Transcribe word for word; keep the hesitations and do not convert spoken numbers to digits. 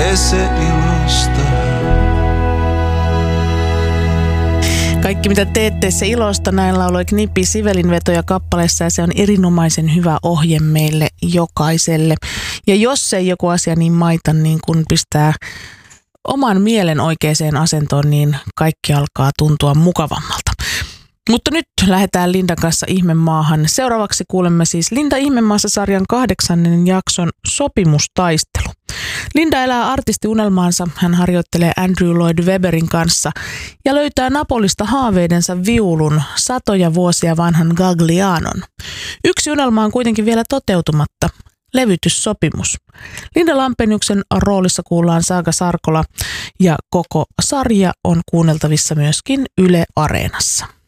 tee se ilosta. Kaikki mitä teette se ilosta, näin lauloi Knippi Sivelin vetoja kappaleessa ja se on erinomaisen hyvä ohje meille jokaiselle. Ja jos ei joku asia niin maita, niin kun pistää oman mielen oikeaan asentoon, niin kaikki alkaa tuntua mukavammalta. Mutta nyt lähdetään Lindan kanssa Ihmemaahan. Seuraavaksi kuulemme siis Linda Ihmemaassa-sarjan kahdeksannen jakson Sopimustaistelu. Linda elää artistiunelmaansa, hän harjoittelee Andrew Lloyd Webberin kanssa ja löytää Napolista haaveidensa viulun satoja vuosia vanhan Gaglianon. Yksi unelma on kuitenkin vielä toteutumatta, levytyssopimus. Linda Lampeniuksen roolissa kuullaan Saga Sarkola ja koko sarja on kuunneltavissa myöskin Yle Areenassa.